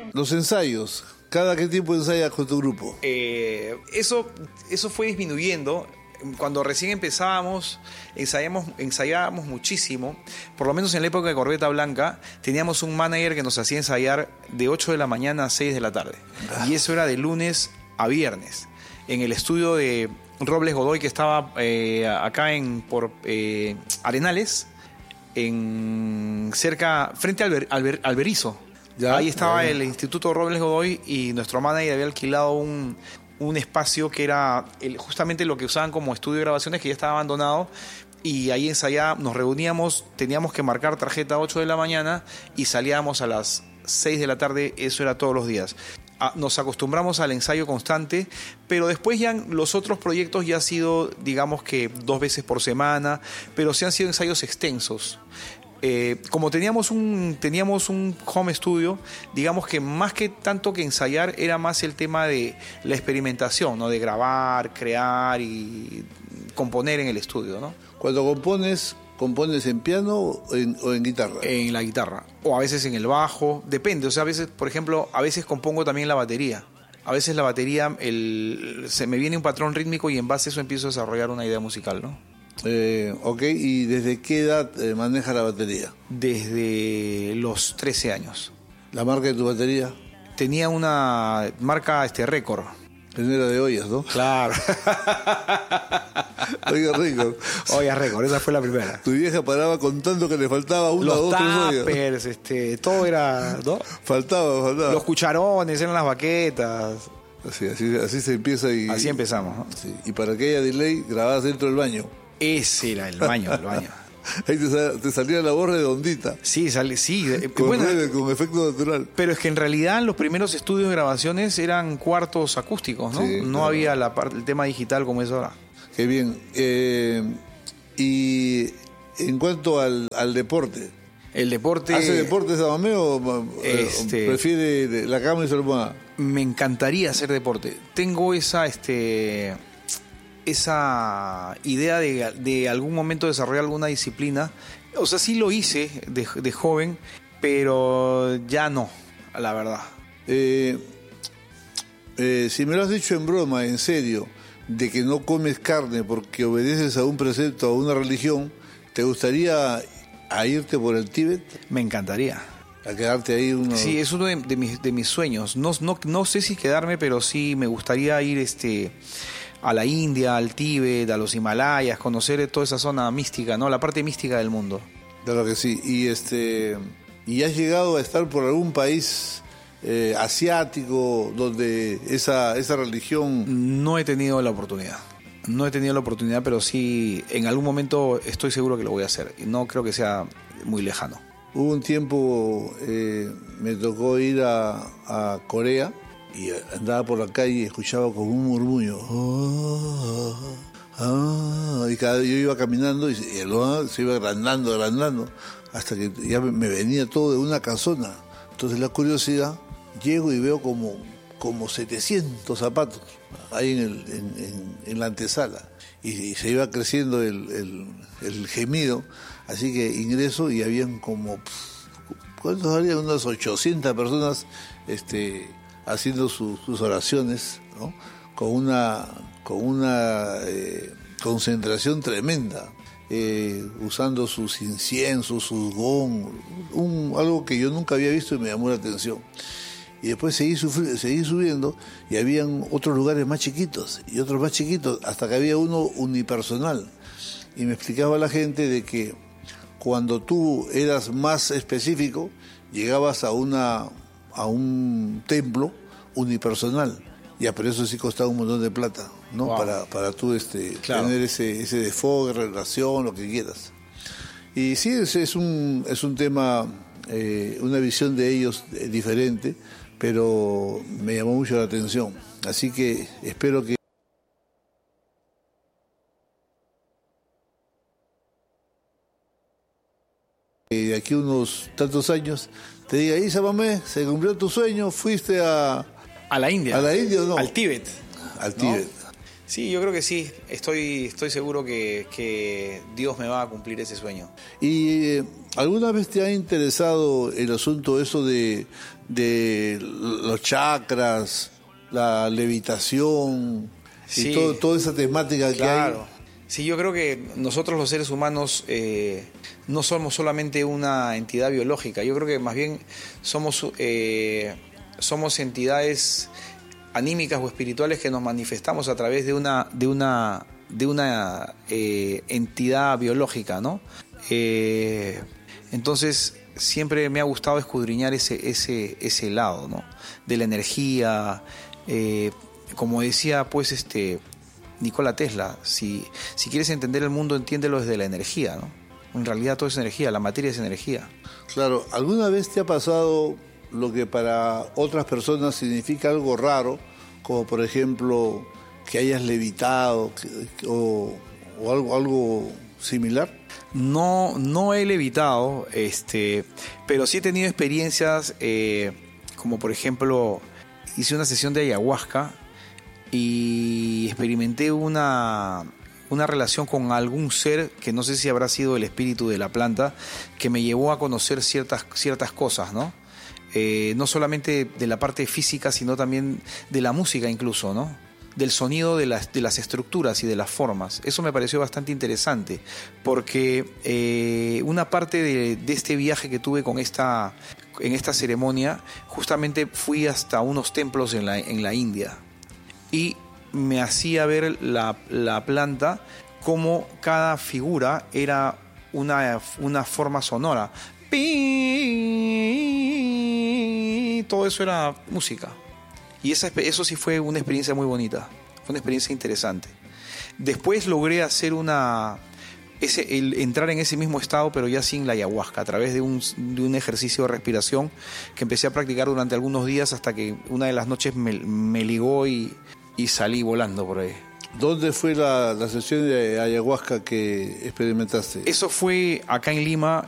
Los ensayos, ¿cada qué tiempo ensayas con tu grupo? Eso fue disminuyendo. Cuando recién empezábamos, ensayábamos muchísimo. Por lo menos en la época de Corbeta Blanca, teníamos un manager que nos hacía ensayar de 8 de la mañana a 6 de la tarde. Y eso era de lunes a viernes. En el estudio de Robles Godoy, que estaba acá por Arenales, frente al Alberizo. Ya, ahí estaba el Instituto Robles Godoy, y nuestro manager había alquilado un espacio que era justamente lo que usaban como estudio de grabaciones, que ya estaba abandonado, y ahí ensayábamos, nos reuníamos, teníamos que marcar tarjeta a 8 de la mañana y salíamos a las 6 de la tarde, eso era todos los días. Nos acostumbramos al ensayo constante, pero después ya los otros proyectos ya han sido, digamos que 2 veces por semana, pero sí han sido ensayos extensos. Como teníamos un home studio, digamos que más que tanto que ensayar, era más el tema de la experimentación, ¿no? De grabar, crear y componer en el estudio, ¿no? Cuando ¿compones en piano o en guitarra? En la guitarra, o a veces en el bajo, depende. O sea, a veces, por ejemplo, a veces compongo también en la batería. A veces la batería, se me viene un patrón rítmico y en base a eso empiezo a desarrollar una idea musical, ¿no? Ok, ¿y desde qué edad manejas la batería? Desde los 13 años. ¿La marca de tu batería? Tenía una marca Record. No era de ollas, ¿no? Claro. Oiga, Record. Ollas Record, esa fue la primera. Tu vieja paraba contando que le faltaba una, dos, tres ollas. Los tuppers, todo era, ¿no? Faltaba. Los cucharones, eran las baquetas. Así se empieza. Así empezamos, ¿no? Sí. Y para que haya delay, grababas dentro del baño. Ese era el baño. Ahí te salía la voz redondita. Sí. Con efecto natural. Pero es que en realidad los primeros estudios de grabaciones eran cuartos acústicos, ¿no? Sí, no había el tema digital como es ahora. Qué bien. Y en cuanto al deporte. El deporte... ¿Hace deporte Samamé o prefiere la cama y su almohada? Me encantaría hacer deporte. Tengo esa idea de algún momento desarrollar alguna disciplina. O sea, sí lo hice de joven, pero ya no, la verdad. Si me lo has dicho en broma, en serio, de que no comes carne porque obedeces a un precepto, a una religión, ¿te gustaría irte por el Tíbet? Me encantaría. A quedarte ahí Sí, es uno de mis sueños. No sé si quedarme, pero sí me gustaría ir a la India, al Tíbet, a los Himalayas, conocer toda esa zona mística, ¿no? La parte mística del mundo. Claro que sí. ¿Y has llegado a estar por algún país asiático donde esa religión? No he tenido la oportunidad, pero sí, en algún momento estoy seguro que lo voy a hacer. Y no creo que sea muy lejano. Hubo un tiempo, me tocó ir a Corea, y andaba por la calle y escuchaba como un murmullo. Y yo iba caminando y se iba agrandando, hasta que ya me venía todo de una casona. Entonces la curiosidad, llego y veo como 700 zapatos ahí en la antesala. Y se iba creciendo el gemido, así que ingreso y habían como, ¿cuántos había? Unas 800 personas haciendo sus oraciones, ¿no? Con una concentración tremenda, usando sus inciensos, sus gong, algo que yo nunca había visto y me llamó la atención. Y después seguí subiendo y habían otros lugares más chiquitos y otros más chiquitos, hasta que había uno unipersonal. Y me explicaba la gente de que cuando tú eras más específico, llegabas a un templo unipersonal. Ya, pero eso sí costaba un montón de plata, ¿no? Wow. Para tú claro, tener ese desfogue, relación, lo que quieras. Y sí, es un tema, una visión de ellos diferente, pero me llamó mucho la atención. Así que espero que de aquí unos tantos años te diga, Isa Mamé, se cumplió tu sueño, fuiste a la India. ¿A la India o no? Al Tíbet. Al Tíbet. ¿No? Sí, yo creo que sí. Estoy seguro que Dios me va a cumplir ese sueño. ¿Y alguna vez te ha interesado el asunto eso de los chakras, la levitación Sí, y toda esa temática que hay? claro. Sí, yo creo que nosotros los seres humanos no somos solamente una entidad biológica. Yo creo que más bien somos entidades anímicas o espirituales que nos manifestamos a través de una entidad biológica, ¿no? Entonces siempre me ha gustado escudriñar ese lado, ¿no? De la energía, como decía pues Nikola Tesla, si quieres entender el mundo, entiéndelo desde la energía, ¿no? En realidad todo es energía, la materia es energía. Claro, ¿alguna vez te ha pasado lo que para otras personas significa algo raro, como por ejemplo que hayas levitado o algo similar? No he levitado, pero sí he tenido experiencias, como por ejemplo hice una sesión de ayahuasca y experimenté una relación con algún ser que no sé si habrá sido el espíritu de la planta, que me llevó a conocer ciertas cosas, ¿no? No solamente de la parte física, sino también de la música incluso, ¿no? Del sonido de las estructuras y de las formas. Eso me pareció bastante interesante, porque una parte de este viaje que tuve en esta ceremonia, justamente fui hasta unos templos en la India y me hacía ver la planta como cada figura era una forma sonora. Todo eso era música. Y eso sí fue una experiencia muy bonita. Fue una experiencia interesante. Después logré hacer entrar en ese mismo estado, pero ya sin la ayahuasca, a través de un ejercicio de respiración que empecé a practicar durante algunos días hasta que una de las noches me ligó y salí volando por ahí. ¿Dónde fue la sesión de ayahuasca que experimentaste? Eso fue acá en Lima,